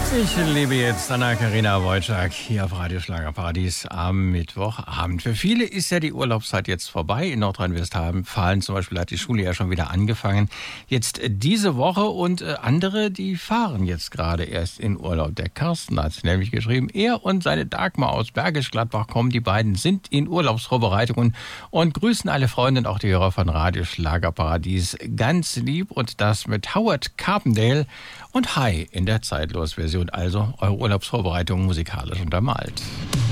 Ich liebe jetzt Anna-Karina Wojcik hier auf Radio Schlagerparadies am Mittwochabend. Für viele ist ja die Urlaubszeit jetzt vorbei. In Nordrhein-Westfalen zum Beispiel hat die Schule ja schon wieder angefangen. Jetzt diese Woche und andere, die fahren jetzt gerade erst in Urlaub. Der Carsten hat nämlich geschrieben, er und seine Dagmar aus Bergisch Gladbach kommen. Die beiden sind in Urlaubsvorbereitungen und grüßen alle Freunde und auch die Hörer von Radio Schlagerparadies ganz lieb. Und das mit Howard Carpendale und Hi in der Zeitlos-Version. Also eure Urlaubsvorbereitung musikalisch untermalt.